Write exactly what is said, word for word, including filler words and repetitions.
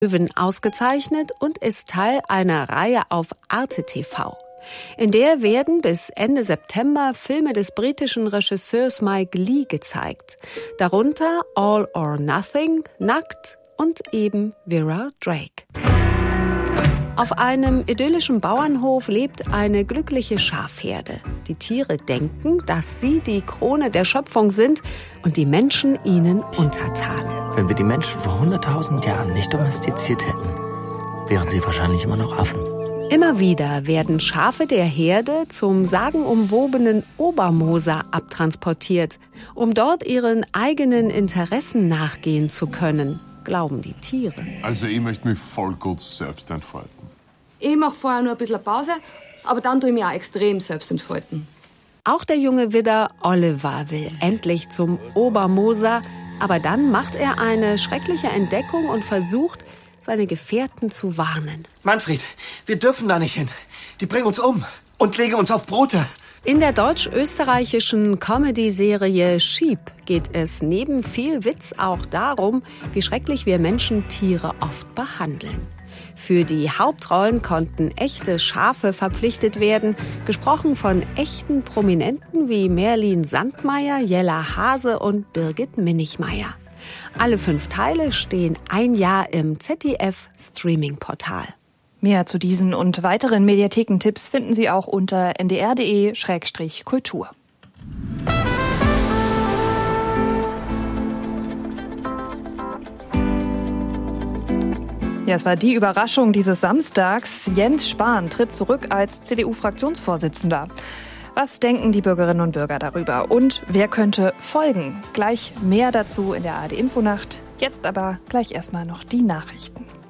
Löwen ausgezeichnet und ist Teil einer Reihe auf Arte T V. In der werden bis Ende September Filme des britischen Regisseurs Mike Leigh gezeigt. Darunter All or Nothing, Nackt und eben Vera Drake. Auf einem idyllischen Bauernhof lebt eine glückliche Schafherde. Die Tiere denken, dass sie die Krone der Schöpfung sind und die Menschen ihnen untertan. Wenn wir die Menschen vor hunderttausend Jahren nicht domestiziert hätten, wären sie wahrscheinlich immer noch Affen. Immer wieder werden Schafe der Herde zum sagenumwobenen Obermoser abtransportiert, um dort ihren eigenen Interessen nachgehen zu können, glauben die Tiere. Also ich möchte mich voll gut selbst entfalten. Ich mache vorher nur ein bisschen Pause, aber dann tue ich mich auch extrem selbst entfalten. Auch der junge Widder Oliver will endlich zum Obermoser, aber dann macht er eine schreckliche Entdeckung und versucht, seine Gefährten zu warnen. Manfred, wir dürfen da nicht hin. Die bringen uns um und legen uns auf Brote. In der deutsch-österreichischen Comedy-Serie Sheep geht es neben viel Witz auch darum, wie schrecklich wir Menschen Tiere oft behandeln. Für die Hauptrollen konnten echte Schafe verpflichtet werden, gesprochen von echten Prominenten wie Merlin Sandmeier, Jella Hase und Birgit Minichmeier. Alle fünf Teile stehen ein Jahr im Z D F-Streaming-Portal. Mehr zu diesen und weiteren Mediathekentipps finden Sie auch unter n d r punkt d e Schrägstrich Kultur. Ja, es war die Überraschung dieses Samstags. Jens Spahn tritt zurück als C D U-Fraktionsvorsitzender. Was denken die Bürgerinnen und Bürger darüber? Und wer könnte folgen? Gleich mehr dazu in der A R D-Infonacht. Jetzt aber gleich erstmal noch die Nachrichten.